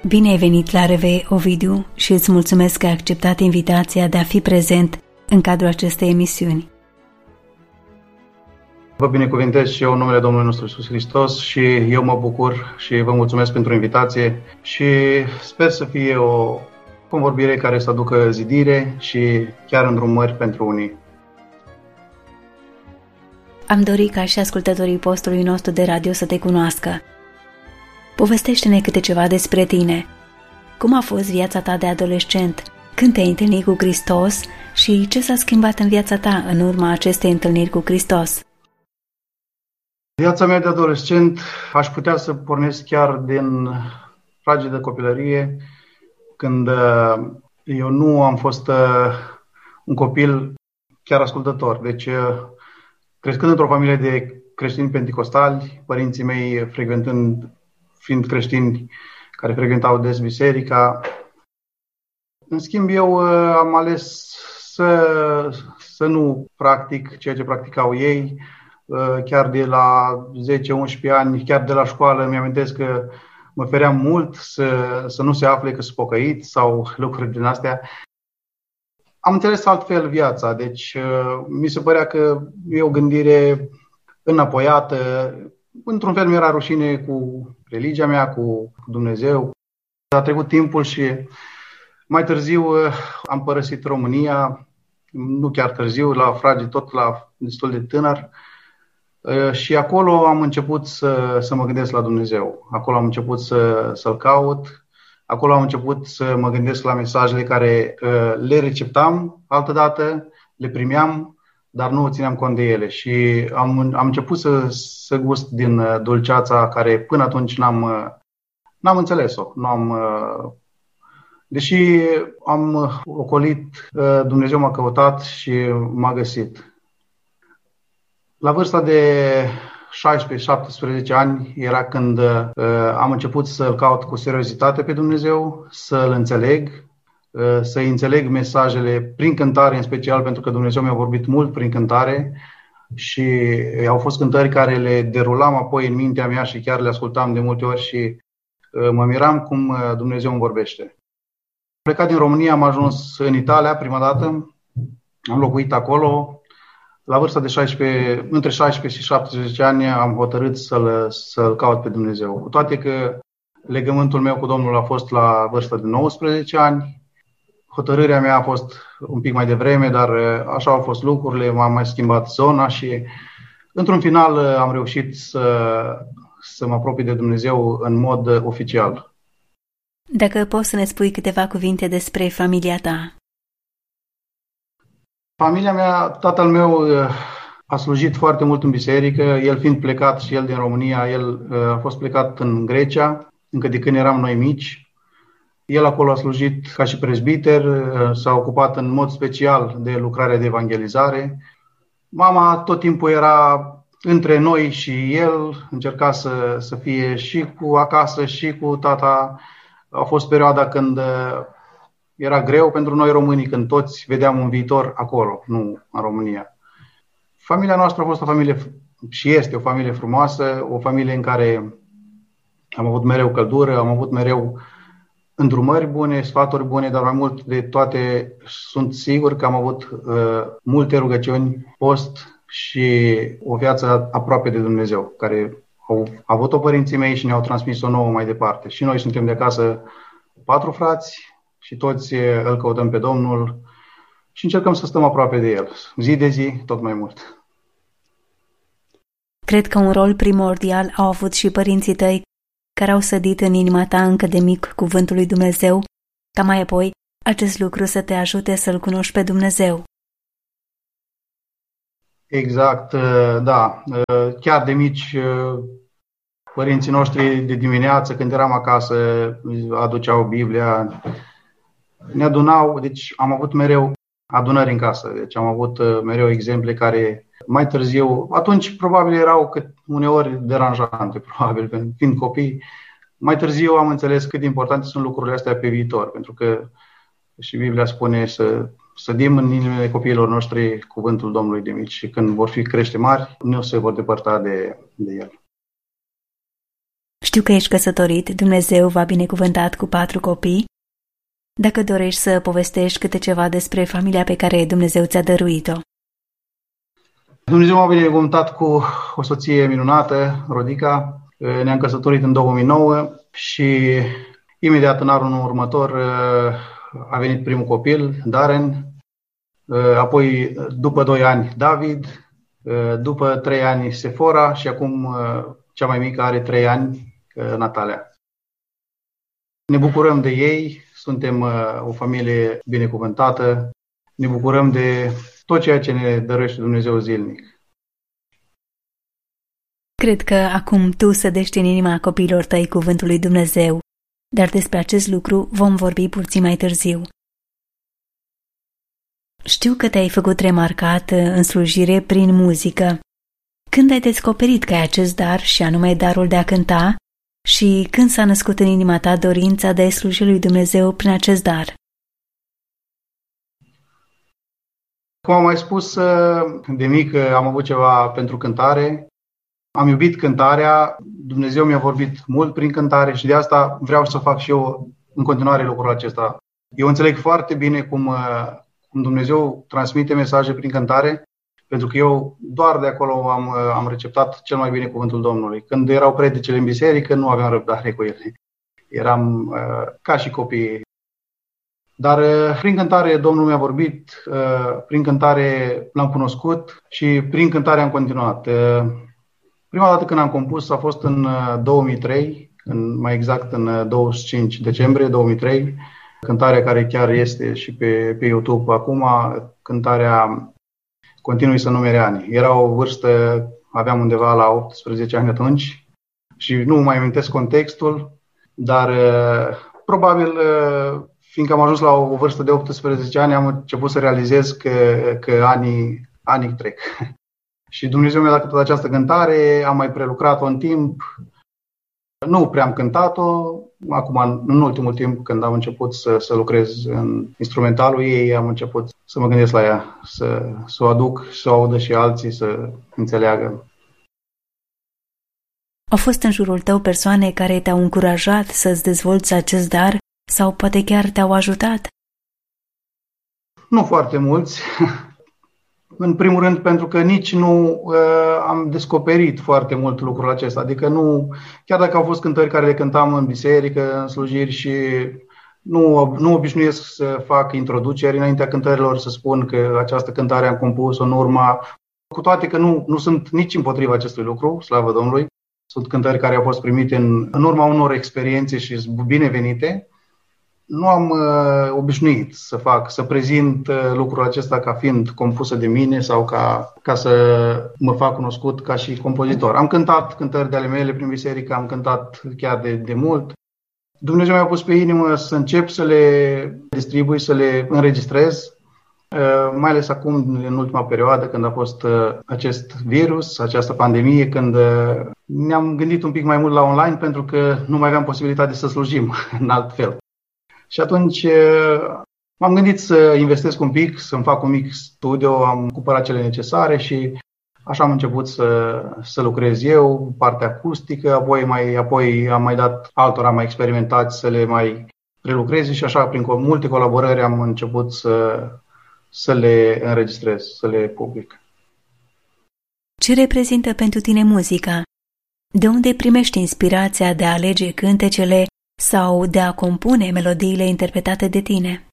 Bine ai venit la RV, Ovidiu, și îți mulțumesc că ai acceptat invitația de a fi prezent în cadrul acestei emisiuni. Vă binecuvântez și eu în numele Domnului nostru Iisus Hristos și eu mă bucur și vă mulțumesc pentru invitație și sper să fie o convorbire care să aducă zidire și chiar îndrumări pentru unii. Am dorit ca și ascultătorii postului nostru de radio să te cunoască. Povestește-ne câte ceva despre tine. Cum a fost viața ta de adolescent? Când te-ai întâlnit cu Hristos și ce s-a schimbat în viața ta în urma acestei întâlniri cu Hristos? Viața mea de adolescent aș putea să pornesc chiar din fragedă copilărie, când eu nu am fost un copil chiar ascultător. Deci, crescând într-o familie de creștini penticostali, părinții mei fiind creștini care frecventau des biserica, în schimb eu am ales să nu practic ceea ce practicau ei. Chiar de la 10-11 ani, chiar de la școală, îmi amintesc că mă feream mult să nu se afle că sunt pocăit sau lucruri din astea. Am înțeles altfel viața, deci mi se părea că e o gândire înapoiată. Într-un fel mi-era rușine cu religia mea, cu Dumnezeu. A trecut timpul și mai târziu am părăsit România, nu chiar târziu, tot la destul de tânăr. Și acolo am început să mă gândesc la Dumnezeu. Acolo am început să-L caut. Acolo am început să mă gândesc la mesajele care le receptam altădată, le primeam, dar nu țineam cont de ele. Și am început să gust din dulceața care până atunci n-am înțeles-o. Deși am ocolit, Dumnezeu m-a căutat și m-a găsit. La vârsta de 16-17 ani era când am început să-L caut cu seriozitate pe Dumnezeu, să-L înțeleg, să-i înțeleg mesajele prin cântare, în special pentru că Dumnezeu mi-a vorbit mult prin cântare și au fost cântări care le derulam apoi în mintea mea și chiar le ascultam de multe ori și mă miram cum Dumnezeu îmi vorbește. Am plecat din România, am ajuns în Italia prima dată, am locuit acolo. La vârsta de între 16 și 17 ani am hotărât să-L caut pe Dumnezeu. Cu toate că legământul meu cu Domnul a fost la vârsta de 19 ani, hotărârea mea a fost un pic mai devreme, dar așa au fost lucrurile, m-am mai schimbat zona și într-un final am reușit să mă apropii de Dumnezeu în mod oficial. Dacă poți să ne spui câteva cuvinte despre familia ta. Familia mea, tatăl meu a slujit foarte mult în biserică, el fiind plecat și el din România, el a fost plecat în Grecia, încă de când eram noi mici. El acolo a slujit ca și prezbiter, s-a ocupat în mod special de lucrarea de evangelizare. Mama tot timpul era între noi și el, încerca să fie și cu acasă și cu tata. A fost perioada când era greu pentru noi românii, când toți vedeam un viitor acolo, nu în România. Familia noastră a fost o familie și este o familie frumoasă, o familie în care am avut mereu căldură, am avut mereu îndrumări bune, sfaturi bune, dar mai mult de toate sunt sigur că am avut multe rugăciuni, post și o viață aproape de Dumnezeu, care au avut-o părinții mei și ne-au transmis-o nouă mai departe. Și noi suntem de acasă 4 frați, și toți îl căutăm pe Domnul și încercăm să stăm aproape de El, zi de zi, tot mai mult. Cred că un rol primordial au avut și părinții tăi care au sădit în inima ta încă de mic cuvântul lui Dumnezeu, ca mai apoi acest lucru să te ajute să-L cunoști pe Dumnezeu. Exact, da. Chiar de mici, părinții noștri de dimineață, când eram acasă, aduceau Biblia, ne adunau, deci am avut mereu adunări în casă, deci am avut mereu exemple care mai târziu, atunci probabil erau uneori deranjante, probabil, fiind copii, mai târziu am înțeles cât de importante sunt lucrurile astea pe viitor, pentru că și Biblia spune să sădim în inimile copiilor noștri cuvântul Domnului de mici și când vor fi crește mari, nu se vor depărta de el. Știu că ești căsătorit, Dumnezeu v-a binecuvântat cu 4 copii. Dacă dorești să povestești câte ceva despre familia pe care Dumnezeu ți-a dăruit-o. Dumnezeu m-a binecuvântat cu o soție minunată, Rodica. Ne-am căsătorit în 2009 și imediat în anul următor a venit primul copil, Darren. Apoi, după 2 ani, David. După 3 ani, Sephora și acum cea mai mică are 3 ani, Natalia. Ne bucurăm de ei, suntem o familie binecuvântată, ne bucurăm de tot ceea ce ne dăruiește Dumnezeu zilnic. Cred că acum tu sădești în inima copiilor tăi cuvântul lui Dumnezeu, dar despre acest lucru vom vorbi puțin mai târziu. Știu că te-ai făcut remarcat în slujire prin muzică. Când ai descoperit că ai acest dar, și anume darul de a cânta, și când s-a născut în inima ta dorința de a sluji lui Dumnezeu prin acest dar? Cum am mai spus, de mic am avut ceva pentru cântare. Am iubit cântarea, Dumnezeu mi-a vorbit mult prin cântare și de asta vreau să fac și eu în continuare lucrul acesta. Eu înțeleg foarte bine cum Dumnezeu transmite mesaje prin cântare, pentru că eu doar de acolo am receptat cel mai bine cuvântul Domnului. Când erau predicile în biserică, nu aveam răbdare cu ele. Eram ca și copii. Dar prin cântare Domnul mi-a vorbit, prin cântare l-am cunoscut și prin cântare am continuat. Prima dată când am compus a fost în 2003, mai exact în 25 decembrie 2003, cântarea care chiar este și pe YouTube acum, cântarea Continui să numere ani. Era o vârstă, aveam undeva la 18 ani atunci și nu mai amintesc contextul, dar probabil fiindcă am ajuns la o vârstă de 18 ani, am început să realizez că anii trec. Și Dumnezeu mi-a dat această cântare, am mai prelucrat-o în timp. Nu prea am cântat-o. Acum, în ultimul timp, când am început să lucrez în instrumentalul ei, am început să mă gândesc la ea, să o aduc, să o audă și alții, să înțeleagă. Au fost în jurul tău persoane care te-au încurajat să-ți dezvolți acest dar sau poate chiar te-au ajutat? Nu foarte mulți. În primul rând pentru că nici nu am descoperit foarte mult lucrul acesta. Adică nu, chiar dacă au fost cântări care le cântam în biserică, în slujiri și nu obișnuiesc să fac introduceri înaintea cântărilor, să spun că această cântare am compus-o în urma, cu toate că nu sunt nici împotriva acestui lucru, slavă Domnului. Sunt cântări care au fost primite în urma unor experiențe și sunt binevenite. Nu am obișnuit să prezint lucrul acesta ca fiind compusă de mine sau ca să mă fac cunoscut ca și compozitor. Am cântat cântări de ale mele prin biserică, am cântat chiar de mult. Dumnezeu mi-a pus pe inimă să încep să le distribui, să le înregistrez, mai ales acum, în ultima perioadă, când a fost acest virus, această pandemie, când ne-am gândit un pic mai mult la online pentru că nu mai aveam posibilitate să slujim în alt fel. Și atunci m-am gândit să investesc un pic, să-mi fac un mic studio, am cumpărat cele necesare și așa am început să lucrez eu, partea acustică, apoi am mai dat altora mai experimentați să le mai prelucreze și așa, prin multe colaborări, am început să le înregistrez, să le public. Ce reprezintă pentru tine muzica? De unde primești inspirația de a alege cântecele sau de a compune melodiile interpretate de tine?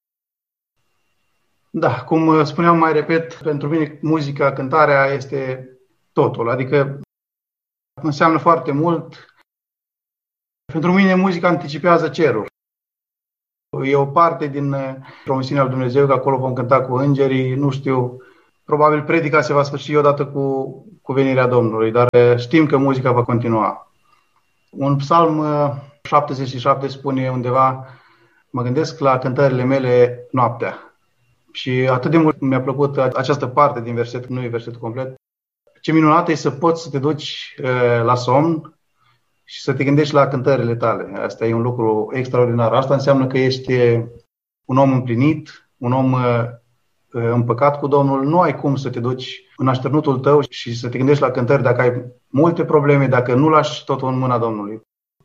Da, cum spuneam, mai repet, pentru mine muzica, cântarea este totul, adică înseamnă foarte mult. Pentru mine muzica anticipează cerul. E o parte din promisiunea lui Dumnezeu că acolo vom cânta cu îngerii, nu știu, probabil predica se va sfârși odată cu venirea Domnului, dar știm că muzica va continua. Un psalm 77 spune undeva, mă gândesc la cântările mele noaptea. Și atât de mult mi-a plăcut această parte din verset, nu e versetul complet. Ce minunat e să poți să te duci la somn și să te gândești la cântările tale. Asta e un lucru extraordinar. Asta înseamnă că ești un om împlinit, un om împăcat cu Domnul. Nu ai cum să te duci în așternutul tău și să te gândești la cântări dacă ai multe probleme, dacă nu lași totul în mâna Domnului.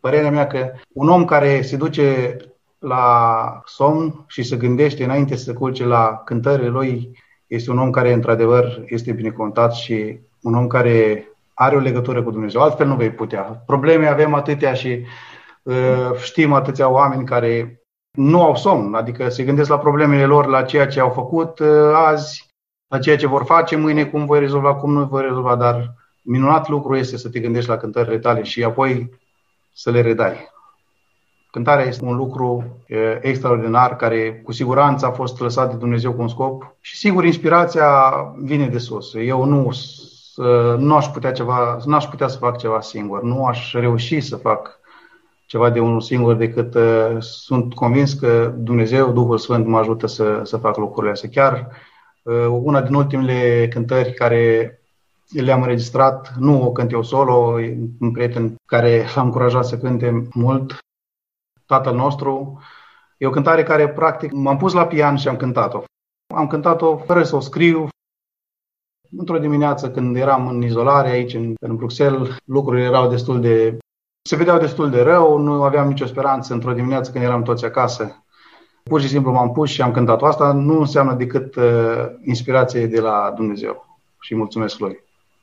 părerea mea că un om care se duce la somn și se gândește înainte să se culce la cântările lui este un om care într-adevăr este binecuvântat și un om care are o legătură cu Dumnezeu. Altfel nu vei putea. Probleme avem atâtea și știm atâția oameni care nu au somn, adică se gândesc la problemele lor, la ceea ce au făcut azi, la ceea ce vor face mâine, cum voi rezolva, cum nu voi rezolva, dar minunat lucru este să te gândești la cântările tale și apoi să le redai. Cântarea este un lucru extraordinar care cu siguranță a fost lăsat de Dumnezeu cu un scop și sigur inspirația vine de sus. Eu n-aș putea să fac ceva singur, nu aș reuși să fac ceva de unul singur decât sunt convins că Dumnezeu, Duhul Sfânt mă ajută să fac lucrurile astea. Chiar una din ultimele cântări care le-am înregistrat, nu o cânt eu solo, un prieten care l-a încurajat să cânte mult, Tatăl nostru. E o cântare care practic m-am pus la pian și am cântat-o. Am cântat-o fără să o scriu. Într-o dimineață când eram în izolare aici în Bruxelles, lucrurile erau se vedeau destul de rău, nu aveam nicio speranță într-o dimineață când eram toți acasă. Pur și simplu m-am pus și am cântat-o. Asta nu înseamnă decât inspirație de la Dumnezeu și mulțumesc Lui.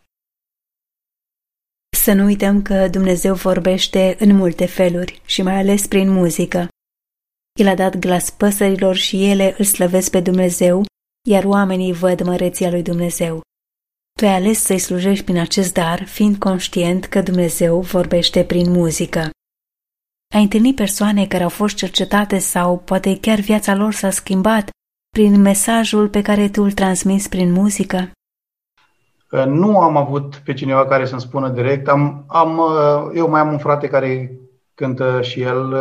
Să nu uităm că Dumnezeu vorbește în multe feluri și mai ales prin muzică. El a dat glas păsărilor și ele îl slăvesc pe Dumnezeu, iar oamenii văd măreția lui Dumnezeu. Tu ai ales să-i slujești prin acest dar, fiind conștient că Dumnezeu vorbește prin muzică. Ai întâlnit persoane care au fost cercetate sau poate chiar viața lor s-a schimbat prin mesajul pe care tu îl transmiți prin muzică? Nu am avut pe cineva care să-mi spună direct. Eu mai am un frate care cântă și el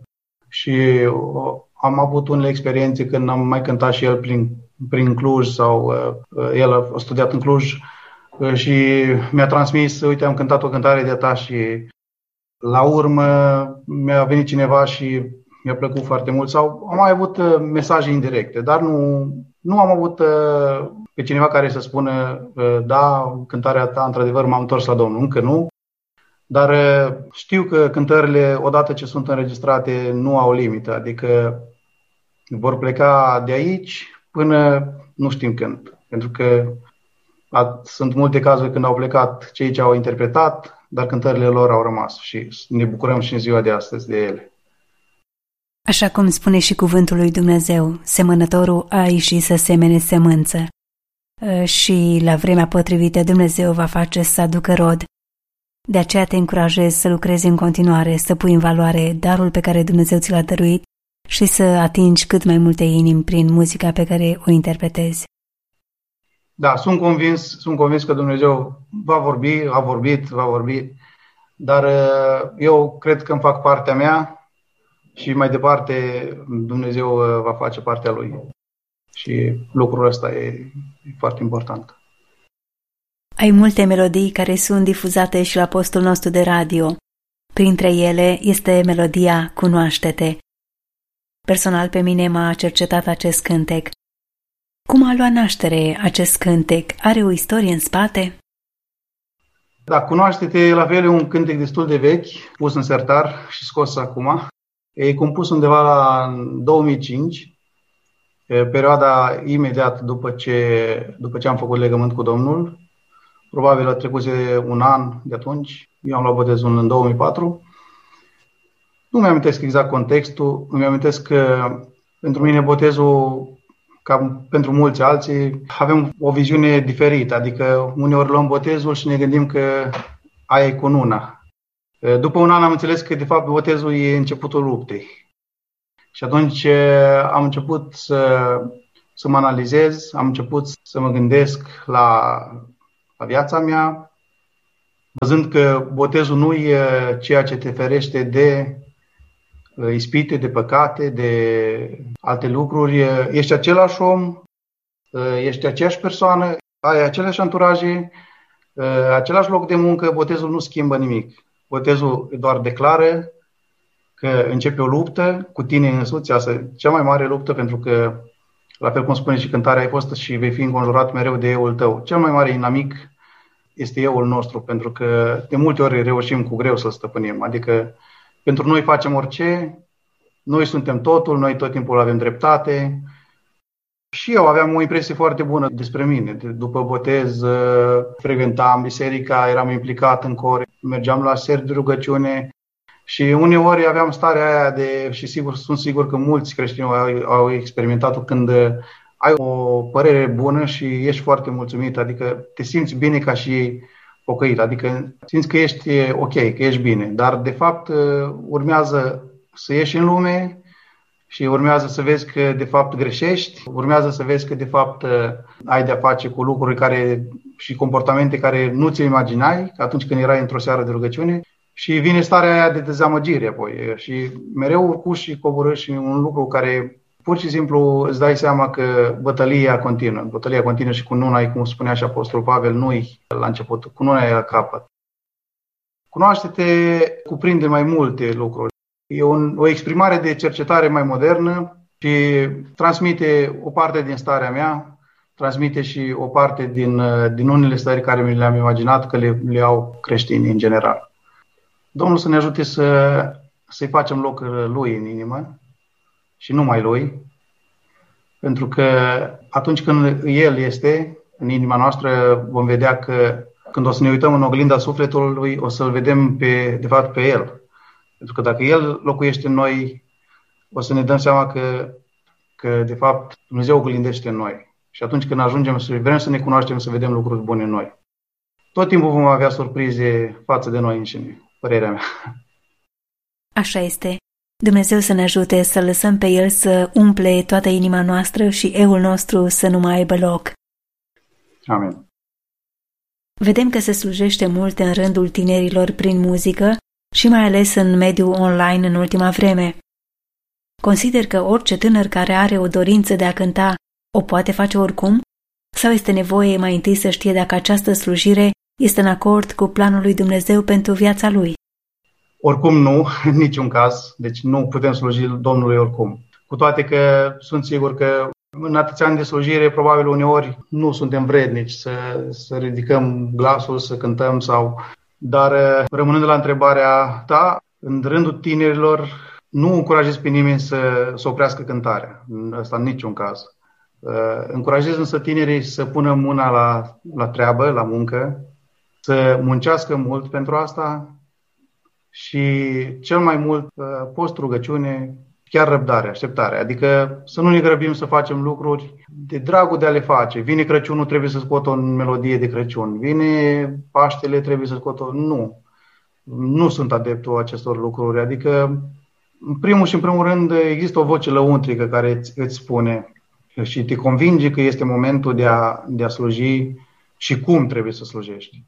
și am avut unele experiențe când am mai cântat și el prin Cluj sau el a studiat în Cluj și mi-a transmis, uite, am cântat o cântare de-a ta și la urmă mi-a venit cineva și mi-a plăcut foarte mult. Sau am mai avut mesaje indirecte, dar nu am avut pe cineva care să spună da, cântarea ta, într-adevăr, m-am întors la Domnul. Încă nu, dar știu că cântările, odată ce sunt înregistrate, nu au limită, adică vor pleca de aici până nu știm când. Pentru că sunt multe cazuri când au plecat cei ce au interpretat, dar cântările lor au rămas și ne bucurăm și în ziua de astăzi de ele. Așa cum spune și cuvântul lui Dumnezeu, semănătorul a ieșit să semene sămânță și la vremea potrivită Dumnezeu va face să aducă rod. De aceea te încurajez să lucrezi în continuare, să pui în valoare darul pe care Dumnezeu ți l-a dăruit și să atingi cât mai multe inimi prin muzica pe care o interpretezi. Da, sunt convins că Dumnezeu a vorbit, dar eu cred că îmi fac partea mea și mai departe Dumnezeu va face partea Lui. Și lucrul ăsta e foarte important. Ai multe melodii care sunt difuzate și la postul nostru de radio. Printre ele este melodia Cunoaște-te. Personal pe mine m-a cercetat acest cântec. Cum a luat naștere acest cântec? Are o istorie în spate? Da, Cunoaște-te, la fel, e un cântec destul de vechi, pus în sertar și scos acum. E compus undeva la 2005, perioada imediat după ce am făcut legământ cu Domnul. Probabil a trecut un an de atunci. Eu am luat botezul în 2004. Nu mi-amintesc exact contextul. Îmi amintesc că pentru mine botezul, ca pentru mulți alții, avem o viziune diferită. Adică uneori luăm botezul și ne gândim că aia e cununa. După un an am înțeles că de fapt botezul e începutul luptei. Și atunci am început să mă analizez, am început să mă gândesc la viața mea, văzând că botezul nu e ceea ce te ferește de ispite, de păcate, de alte lucruri. Ești același om, ești aceeași persoană, ai aceleași anturaje, același loc de muncă, botezul nu schimbă nimic. Botezul doar declară că începe o luptă cu tine însuți, asta e cea mai mare luptă, pentru că, la fel cum spune și cântarea, ai fost și vei fi înconjurat mereu de euul tău. Cel mai mare inamic este euul nostru, pentru că de multe ori reușim cu greu să-l stăpânim. Adică pentru noi facem orice, noi suntem totul, noi tot timpul avem dreptate. Și eu aveam o impresie foarte bună despre mine. După botez, frecventam biserica, eram implicat în cor, mergeam la seri de rugăciune și uneori aveam starea aia și sunt sigur că mulți creștini au experimentat-o când ai o părere bună și ești foarte mulțumit, adică te simți bine ca și pocăit, adică simți că ești ok, că ești bine, dar de fapt urmează să ieși în lume și urmează să vezi că de fapt greșești, urmează să vezi că de fapt ai de-a face cu lucruri și comportamente care nu ți-le imaginai atunci când erai într-o seară de rugăciune și vine starea aia de dezamăgire apoi și mereu urcuși și coborâși și un lucru care pur și simplu îți dai seama că bătălia continuă și cununa, cum spunea și Apostolul Pavel, nu-i la început, cununa e la capăt. Cunoaște-te cuprinde mai multe lucruri. E o exprimare de cercetare mai modernă și transmite o parte din starea mea, transmite și o parte din unele stări care mi le-am imaginat că le au creștinii în general. Domnul să ne ajute să-i facem loc Lui în inimă și numai Lui, pentru că atunci când El este în inima noastră, vom vedea că când o să ne uităm în oglinda sufletului, o să-L vedem de fapt pe El. Pentru că dacă El locuiește în noi, o să ne dăm seama că de fapt Dumnezeu oglindește în noi. Și atunci când ajungem să vrem să ne cunoaștem, să vedem lucruri bune în noi. Tot timpul vom avea surprize față de noi înșine, părerea mea. Așa este. Dumnezeu să ne ajute să lăsăm pe El să umple toată inima noastră și eul nostru să nu mai aibă loc. Amin. Vedem că se slujește mult în rândul tinerilor prin muzică și mai ales în mediul online în ultima vreme. Consider că orice tânăr care are o dorință de a cânta o poate face oricum? Sau este nevoie mai întâi să știe dacă această slujire este în acord cu planul lui Dumnezeu pentru viața lui? Oricum nu, în niciun caz. Deci nu putem sluji Domnului oricum. Cu toate că sunt sigur că în atâția ani de slujire, probabil uneori nu suntem vrednici să ridicăm glasul, să cântăm Dar rămânând la întrebarea ta, în rândul tinerilor nu încurajez pe nimeni să oprească cântarea. Asta în niciun caz. Încurajez însă tinerii să pună mâna la treabă, la muncă, să muncească mult pentru asta și cel mai mult post, rugăciune, chiar răbdare, așteptare. Adică să nu ne grăbim să facem lucruri de dragul de a le face. Vine Crăciunul, trebuie să scot o melodie de Crăciun. Vine Paștele, trebuie să scot o... Nu. Nu sunt adeptul acestor lucruri. Adică, în primul și în primul rând, există o voce lăuntrică care îți spune și te convinge că este momentul de a sluji și cum trebuie să slujești.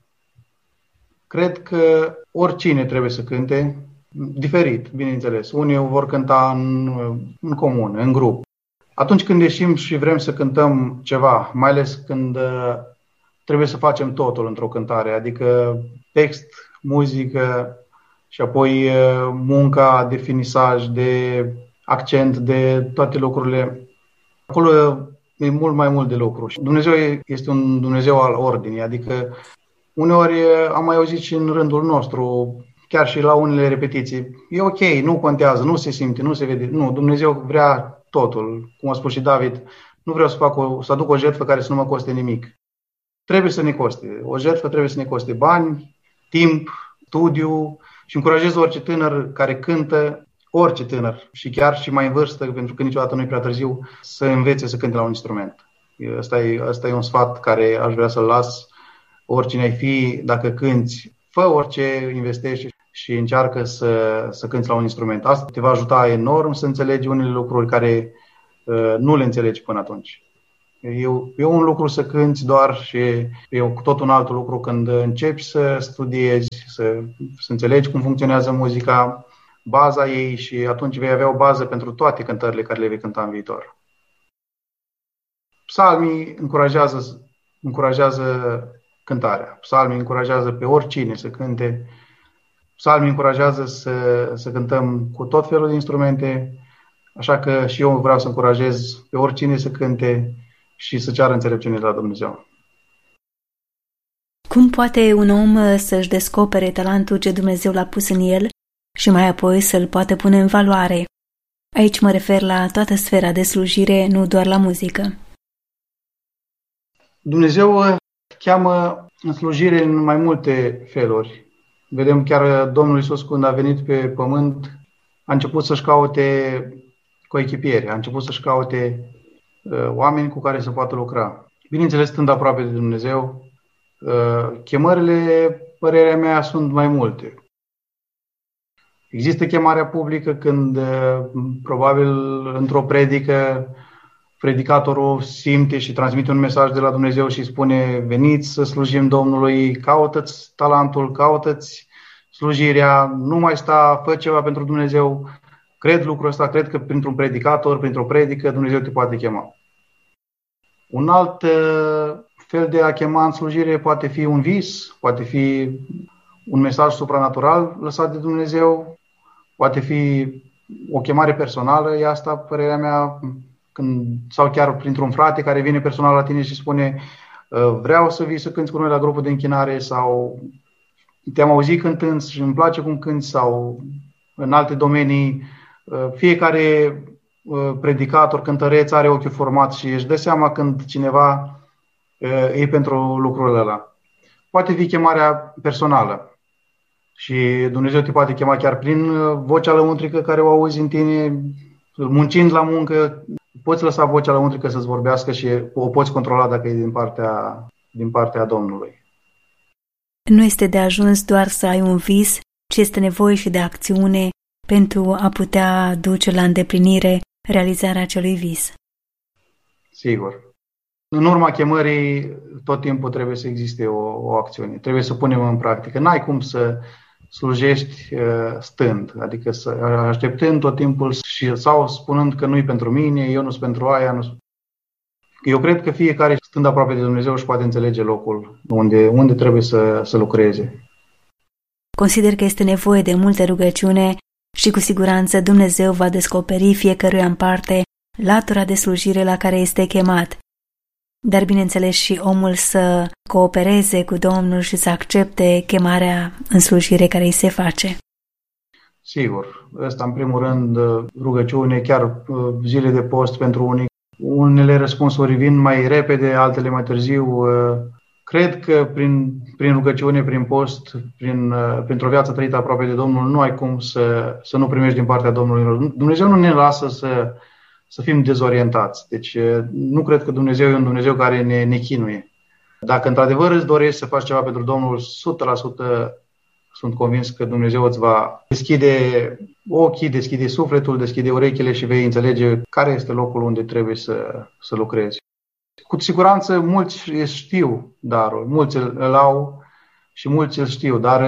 Cred că oricine trebuie să cânte, diferit, bineînțeles. Unii vor cânta în comun, în grup. Atunci când ieșim și vrem să cântăm ceva, mai ales când trebuie să facem totul într-o cântare, adică text, muzică și apoi munca de finisaj, de accent, de toate lucrurile. Acolo e mult mai mult de lucru. Dumnezeu este un Dumnezeu al ordinii, adică uneori am mai auzit și în rândul nostru, chiar și la unele repetiții, e ok, nu contează, nu se simte, nu se vede. Nu, Dumnezeu vrea totul. Cum a spus și David, nu vreau să aduc o jertfă care să nu mă coste nimic. Trebuie să ne coste. O jertfă trebuie să ne coste bani, timp, studiu și încurajez orice tânăr care cântă, orice tânăr și chiar și mai în vârstă, pentru că niciodată nu e prea târziu, să învețe să cânte la un instrument. Asta e un sfat care aș vrea să-l las. Oricine ai fi, dacă cânti, fă orice, investește și încearcă să cânti la un instrument. Asta te va ajuta enorm să înțelegi unele lucruri care nu le înțelegi până atunci. E un lucru să cânti doar și e tot un alt lucru când începi să studiezi, să înțelegi cum funcționează muzica, baza ei și atunci vei avea o bază pentru toate cântările care le vei cânta în viitor. Psalmii încurajează cântarea. Psalmii încurajează pe oricine să cânte. Psalmii încurajează să cântăm cu tot felul de instrumente, așa că și eu vreau să încurajez pe oricine să cânte și să ceară înțelepciune de la Dumnezeu. Cum poate un om să-și descopere talentul ce Dumnezeu l-a pus în el și mai apoi să-l poată pune în valoare. Aici mă refer la toată sfera de slujire, nu doar la muzică. Dumnezeu cheamă în slujire în mai multe feluri. Vedem chiar Domnul Iisus când a venit pe pământ, a început să-și caute coechipieri, a început să-și caute oameni cu care să poată lucra. Bineînțeles, stând aproape de Dumnezeu, chemările, părerea mea, sunt mai multe. Există chemarea publică când, probabil, într-o predică, predicatorul simte și transmite un mesaj de la Dumnezeu și spune: veniți să slujim Domnului, caută-ți talentul, caută-ți slujirea, nu mai sta, fă ceva pentru Dumnezeu. Cred lucrul ăsta, cred că printr-un predicator, printr-o predică, Dumnezeu te poate chema. Un alt fel de a chema în slujire poate fi un vis, poate fi un mesaj supranatural lăsat de Dumnezeu, poate fi o chemare personală, e asta părerea mea, sau chiar printr-un frate care vine personal la tine și spune: vreau să vii să cânți cu noi la grupul de închinare, sau te-am auzit cântând și îmi place cum cânti, sau în alte domenii. Fiecare predicator, cântăreț are ochiul format și își dă seama când cineva e pentru lucrul ăla. Poate fi chemarea personală și Dumnezeu te poate chema chiar prin vocea lăuntrică care o auzi în tine, muncind la muncă. Poți lăsa vocea lăuntrică să-ți vorbească și o poți controla dacă e din partea Domnului. Nu este de ajuns doar să ai un vis, ci este nevoie și de acțiune pentru a putea duce la îndeplinire realizarea acelui vis. Sigur. În urma chemării, tot timpul trebuie să existe o acțiune. Trebuie să punem în practică. N-ai cum să slujești stând, adică așteptând tot timpul sau spunând că nu-i pentru mine, eu nu sunt pentru aia. Eu cred că fiecare, stând aproape de Dumnezeu, își poate înțelege locul unde trebuie să lucreze. Consider că este nevoie de multă rugăciune și cu siguranță Dumnezeu va descoperi fiecăruia în parte latura de slujire la care este chemat. Dar bineînțeles și omul să coopereze cu Domnul și să accepte chemarea în slujire care îi se face. Sigur, ăsta în primul rând, rugăciune, chiar zile de post pentru unii. Unele răspunsuri vin mai repede, altele mai târziu. Cred că prin rugăciune, prin post, printr-o viață trăită aproape de Domnul, nu ai cum să nu primești din partea Domnului. Dumnezeu nu ne lasă să fim dezorientați. Deci nu cred că Dumnezeu e un Dumnezeu care ne chinuie. Dacă într-adevăr îți dorești să faci ceva pentru Domnul, 100% sunt convins că Dumnezeu îți va deschide ochii, deschide sufletul, deschide urechile și vei înțelege care este locul unde trebuie să lucrezi. Cu siguranță mulți știu darul, mulți îl au și mulți îl știu, dar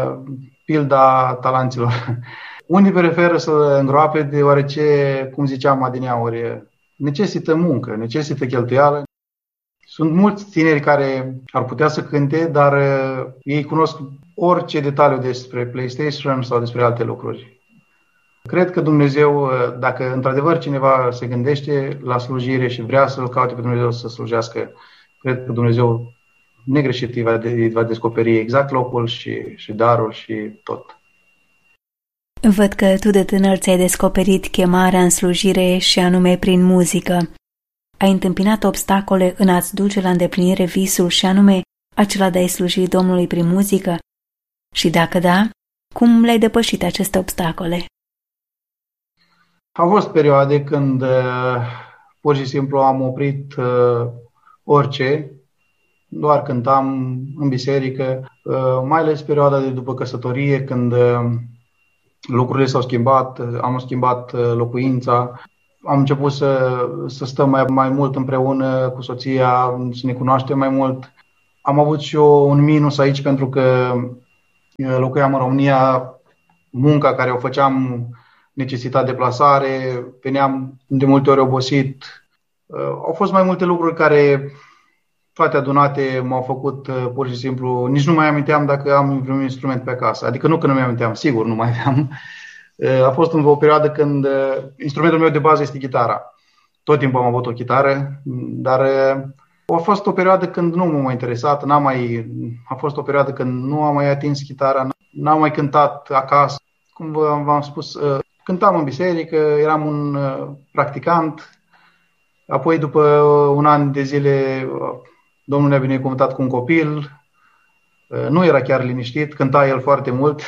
pilda talanților. Unii preferă să îngroape deoarece, cum ziceam adineauri, necesită muncă, necesită cheltuială. Sunt mulți tineri care ar putea să cânte, dar ei cunosc orice detaliu despre PlayStation sau despre alte lucruri. Cred că Dumnezeu, dacă într-adevăr cineva se gândește la slujire și vrea să-L caute pe Dumnezeu să slujească, cred că Dumnezeu negreșit îi va descoperi exact locul și darul și tot. Văd că tu de tânăr ți-ai descoperit chemarea în slujire și anume prin muzică. Ai întâmpinat obstacole în a-ți duce la îndeplinire visul și anume acela de a-i sluji Domnului prin muzică? Și dacă da, cum le-ai depășit aceste obstacole? Au fost perioade când pur și simplu am oprit orice, doar cântam în biserică, mai ales perioada de după căsătorie, când lucrurile s-au schimbat, am schimbat locuința, am început să stăm mai mult împreună cu soția, să ne cunoaștem mai mult. Am avut și eu un minus aici pentru că locuiam în România, munca care o făceam necesita deplasare, veneam de multe ori obosit. Au fost mai multe lucruri care, toate adunate, m-au făcut pur și simplu, nici nu mai aminteam dacă am vreun instrument pe acasă. Adică nu că nu mi aminteam, sigur nu mai aveam. A fost o perioadă când instrumentul meu de bază este chitara. Tot timpul am avut o chitară, dar a fost o perioadă când nu m-a mai interesat, a fost o perioadă când nu am mai atins chitara, n-am mai cântat acasă. cum v-am spus, cântam în biserică, eram un practicant. Apoi, după un an de zile, Domnul ne-a binecuvântat cu un copil. Nu era chiar liniștit, cânta el foarte mult.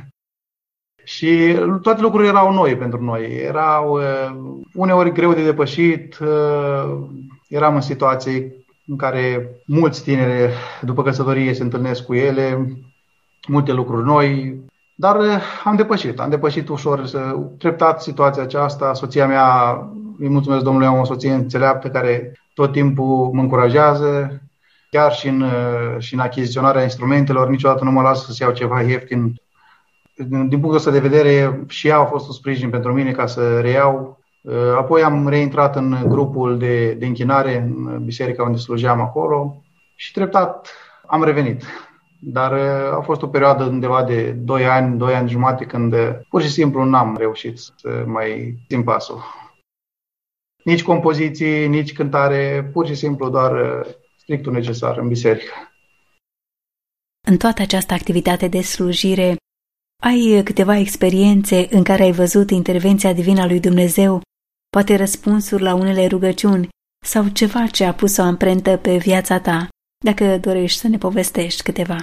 Și toate lucrurile erau noi pentru noi. Erau uneori greu de depășit. Eram în situații în care mulți tineri, după căsătorie, se întâlnesc cu ele. Multe lucruri noi. Dar am depășit ușor, treptat situația aceasta. Soția mea, îi mulțumesc Domnului, am o soție înțeleaptă care tot timpul mă încurajează. Chiar și în achiziționarea instrumentelor, niciodată nu mă lasă să iau ceva ieftin. Din punctul ăsta de vedere, și ea a fost un sprijin pentru mine ca să reiau. Apoi am reintrat în grupul de închinare, în biserica unde slujeam acolo și treptat am revenit. Dar a fost o perioadă undeva de 2 ani jumate, când pur și simplu n-am reușit să mai țin pasul. Nici compoziții, nici cântare, pur și simplu doar strictul necesar în biserică. În toată această activitate de slujire, ai câteva experiențe în care ai văzut intervenția divină a lui Dumnezeu, poate răspunsuri la unele rugăciuni sau ceva ce a pus o amprentă pe viața ta, dacă dorești să ne povestești câteva.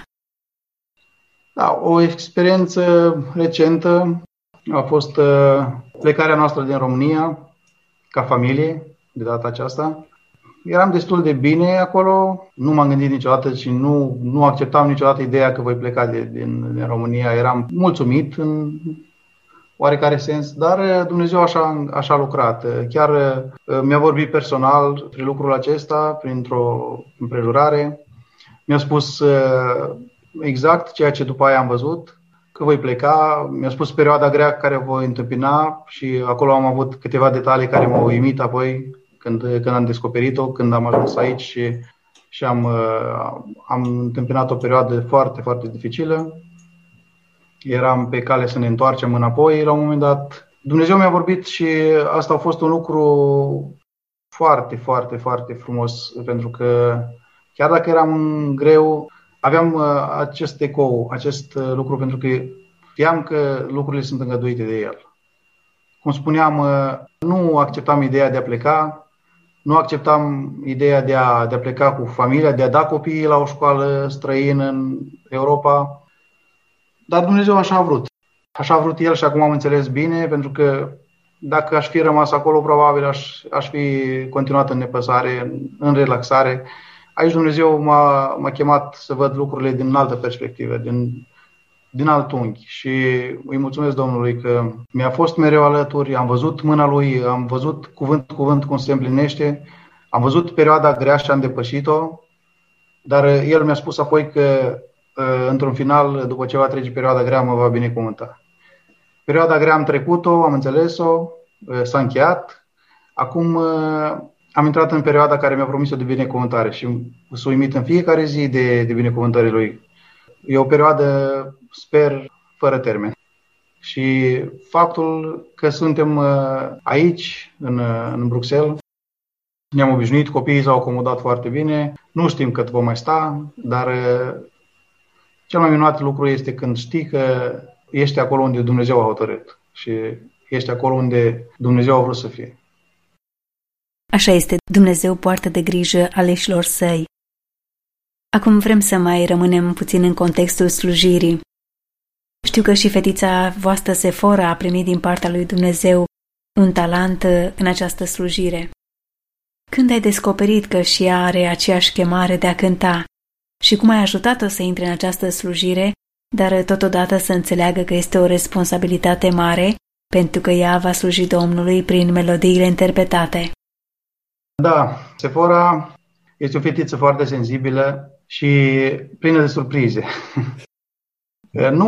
Da, o experiență recentă a fost plecarea noastră din România, ca familie, de data aceasta. Eram destul de bine acolo, nu m-am gândit niciodată și nu acceptam niciodată ideea că voi pleca din România. Eram mulțumit în oarecare sens, dar Dumnezeu așa a lucrat. Chiar mi-a vorbit personal despre lucrul acesta, printr-o împrejurare. Mi-a spus exact ceea ce după aia am văzut, că voi pleca. Mi-a spus perioada grea care o voi întâmpina și acolo am avut câteva detalii care m-au uimit apoi când am descoperit-o, când am ajuns aici și am întâmpinat o perioadă foarte, foarte dificilă. Eram pe cale să ne întoarcem înapoi la un moment dat. Dumnezeu mi-a vorbit și asta a fost un lucru foarte, foarte, foarte frumos, pentru că chiar dacă eram greu, aveam acest ecou, acest lucru, pentru că știam că lucrurile sunt îngăduite de El. Cum spuneam, nu acceptam ideea de a pleca, nu acceptam ideea de a pleca cu familia, de a da copiii la o școală străină în Europa. Dar Dumnezeu așa a vrut. Așa a vrut El și acum am înțeles bine, pentru că dacă aș fi rămas acolo, probabil aș fi continuat în nepăsare, în relaxare. Aici Dumnezeu m-a chemat să văd lucrurile din altă perspectivă, din alt unghi. Și îi mulțumesc Domnului că mi-a fost mereu alături, am văzut mâna Lui, am văzut cuvânt cum se împlinește, am văzut perioada grea și am depășit-o, dar El mi-a spus apoi că într-un final, după ce va trece perioada grea, mă va binecuvânta. Perioada grea am trecut-o, am înțeles-o, s-a încheiat. Acum am intrat în perioada care mi-a promis-o de binecuvântare și sunt uimit în fiecare zi de binecuvântările Lui. E o perioadă, sper, fără termen. Și faptul că suntem aici, în Bruxelles, ne-am obișnuit, copiii s-au acomodat foarte bine, nu știm cât vom mai sta, dar cel mai minunat lucru este când știi că ești acolo unde Dumnezeu a hotărât și ești acolo unde Dumnezeu a vrut să fie. Așa este, Dumnezeu poartă de grijă aleșilor săi. Acum vrem să mai rămânem puțin în contextul slujirii. Știu că și fetița voastră Sefora a primit din partea lui Dumnezeu un talent în această slujire. Când ai descoperit că și ea are aceeași chemare de a cânta și cum ai ajutat-o să intre în această slujire, dar totodată să înțeleagă că este o responsabilitate mare, pentru că ea va sluji Domnului prin melodiile interpretate? Da, Sefora este o fetiță foarte sensibilă și plină de surprize. Nu